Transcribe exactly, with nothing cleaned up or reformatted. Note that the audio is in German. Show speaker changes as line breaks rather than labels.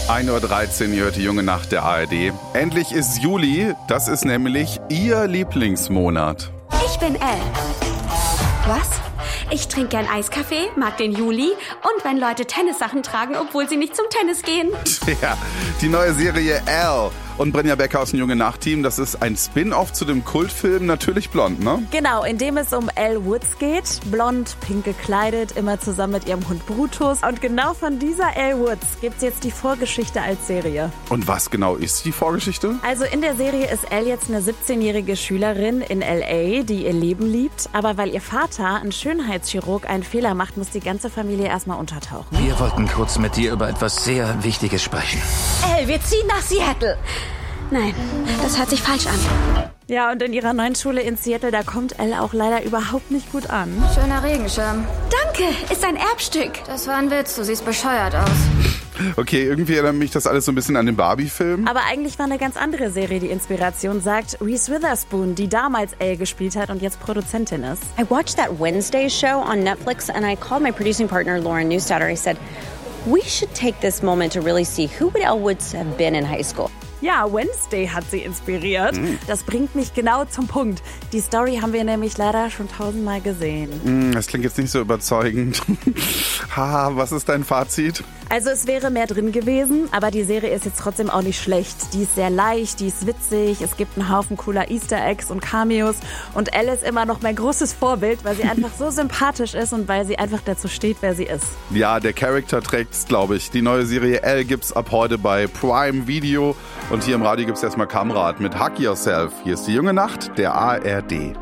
ein Uhr dreizehn, ihr hört die junge Nacht der A R D. Endlich ist Juli, das ist nämlich Ihr Lieblingsmonat.
Ich bin Elle. Was? Ich trinke gern Eiskaffee, mag den Juli und wenn Leute Tennissachen tragen, obwohl sie nicht zum Tennis gehen.
Ja, die neue Serie Elle und Brinja Becker aus dem Junge Nacht-Team, das ist ein Spin-off zu dem Kultfilm Natürlich Blond, ne?
Genau, in dem es um Elle Woods geht. Blond, pink gekleidet, immer zusammen mit ihrem Hund Brutus. Und genau von dieser Elle Woods gibt's jetzt die Vorgeschichte als Serie.
Und was genau ist die Vorgeschichte?
Also in der Serie ist Elle jetzt eine siebzehnjährige Schülerin in L A, die ihr Leben liebt. Aber weil ihr Vater, ein Schönheitschirurg, einen Fehler macht, muss die ganze Familie erstmal untertauchen.
Wir wollten kurz mit dir über etwas sehr Wichtiges sprechen.
Elle, wir ziehen nach Seattle. Nein, das hört sich falsch an.
Ja, und in ihrer neuen Schule in Seattle, da kommt Elle auch leider überhaupt nicht gut an.
Schöner Regenschirm.
Danke, ist ein Erbstück.
Das war ein Witz, du siehst bescheuert aus.
Okay, irgendwie erinnert mich das alles so ein bisschen an den Barbie-Film.
Aber eigentlich war eine ganz andere Serie die Inspiration, sagt Reese Witherspoon, die damals Elle gespielt hat und jetzt Produzentin ist.
I watched that Wednesday show on Netflix and I called my producing partner Lauren Newstadter. I said, we should take this moment to really see who would Elle Woods have been in high school.
Ja, Wednesday hat sie inspiriert. Mm. Das bringt mich genau zum Punkt. Die Story haben wir nämlich leider schon tausendmal gesehen.
Mm, das klingt jetzt nicht so überzeugend. Haha, was ist dein Fazit?
Also es wäre mehr drin gewesen, aber die Serie ist jetzt trotzdem auch nicht schlecht. Die ist sehr leicht, die ist witzig, es gibt einen Haufen cooler Easter Eggs und Cameos und Elle ist immer noch mein großes Vorbild, weil sie einfach so sympathisch ist und weil sie einfach dazu steht, wer sie ist.
Ja, der Charakter trägt's, glaube ich. Die neue Serie Elle gibt's ab heute bei Prime Video und hier im Radio gibt's erstmal Kamrat mit Hug Yourself. Hier ist die junge Nacht der A R D.